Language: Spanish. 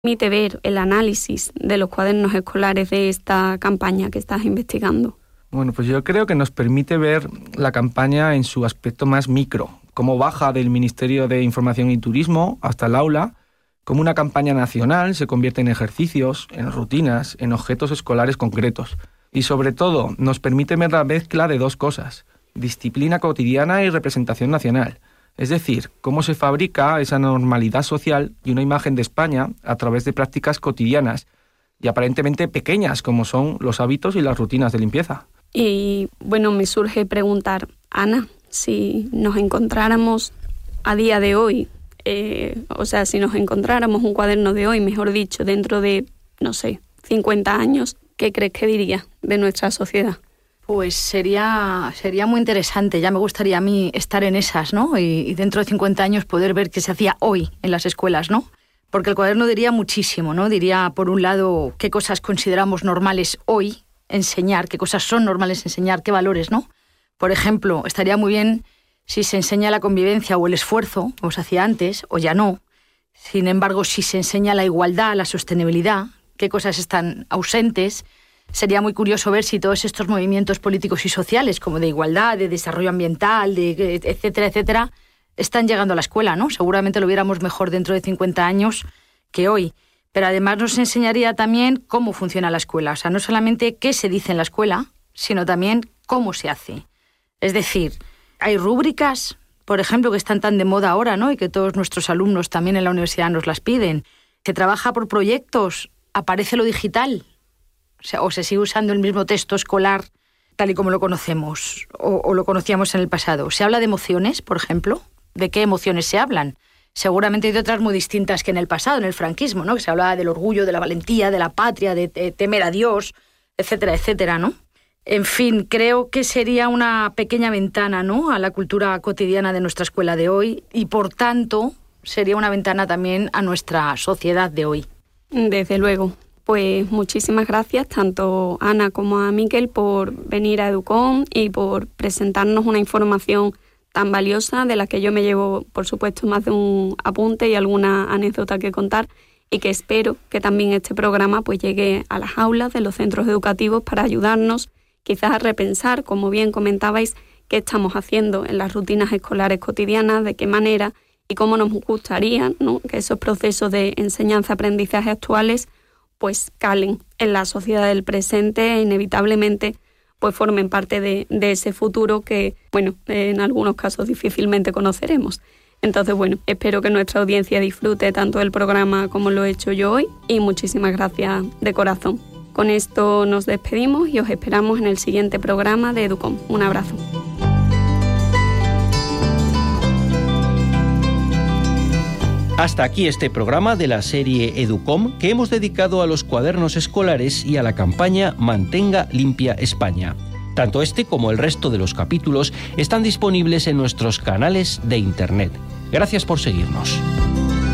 permite ver el análisis de los cuadernos escolares de esta campaña que estás investigando? Bueno, pues yo creo que nos permite ver la campaña en su aspecto más micro, cómo baja del Ministerio de Información y Turismo hasta el aula, cómo una campaña nacional se convierte en ejercicios, en rutinas, en objetos escolares concretos. Y sobre todo, nos permite ver la mezcla de dos cosas: disciplina cotidiana y representación nacional. Es decir, cómo se fabrica esa normalidad social y una imagen de España a través de prácticas cotidianas y aparentemente pequeñas, como son los hábitos y las rutinas de limpieza. Y bueno, me surge preguntar, Ana, si nos encontráramos a día de hoy, si nos encontráramos un cuaderno de hoy, mejor dicho, dentro de, 50 años, ¿qué crees que diría de nuestra sociedad? Pues sería muy interesante. Ya me gustaría a mí estar en esas, ¿no? Y dentro de 50 años poder ver qué se hacía hoy en las escuelas, ¿no? Porque el cuaderno diría muchísimo, ¿no? Diría, por un lado, qué cosas consideramos normales hoy enseñar, qué cosas son normales enseñar, qué valores, ¿no? Por ejemplo, estaría muy bien si se enseña la convivencia o el esfuerzo, como se hacía antes, o ya no. Sin embargo, si se enseña la igualdad, la sostenibilidad, qué cosas están ausentes. Sería muy curioso ver si todos estos movimientos políticos y sociales, como de igualdad, de desarrollo ambiental, de etcétera, etcétera, están llegando a la escuela, ¿no? Seguramente lo viéramos mejor dentro de 50 años que hoy. Pero además nos enseñaría también cómo funciona la escuela. O sea, no solamente qué se dice en la escuela, sino también cómo se hace. Es decir, hay rúbricas, por ejemplo, que están tan de moda ahora, ¿no? Y que todos nuestros alumnos también en la universidad nos las piden. Se trabaja por proyectos, aparece lo digital. O se sigue usando el mismo texto escolar tal y como lo conocemos o lo conocíamos en el pasado. Se habla de emociones, por ejemplo. ¿De qué emociones se hablan? Seguramente hay de otras muy distintas que en el pasado, en el franquismo, ¿no? Que se hablaba del orgullo, de la valentía, de la patria, de temer a Dios, etcétera, etcétera, ¿no? En fin, creo que sería una pequeña ventana, ¿no?, a la cultura cotidiana de nuestra escuela de hoy y, por tanto, sería una ventana también a nuestra sociedad de hoy. Desde luego. Pues muchísimas gracias tanto a Ana como a Miquel por venir a Educom y por presentarnos una información tan valiosa de la que yo me llevo, por supuesto, más de un apunte y alguna anécdota que contar, y que espero que también este programa pues llegue a las aulas de los centros educativos para ayudarnos quizás a repensar, como bien comentabais, qué estamos haciendo en las rutinas escolares cotidianas, de qué manera y cómo nos gustaría, ¿no?, que esos procesos de enseñanza-aprendizaje actuales pues calen en la sociedad del presente e inevitablemente pues formen parte de ese futuro que, bueno, en algunos casos difícilmente conoceremos. Entonces, bueno, espero que nuestra audiencia disfrute tanto del programa como lo he hecho yo hoy y muchísimas gracias de corazón. Con esto nos despedimos y os esperamos en el siguiente programa de Educom. Un abrazo. Hasta aquí este programa de la serie Educom que hemos dedicado a los cuadernos escolares y a la campaña Mantenga Limpia España. Tanto este como el resto de los capítulos están disponibles en nuestros canales de Internet. Gracias por seguirnos.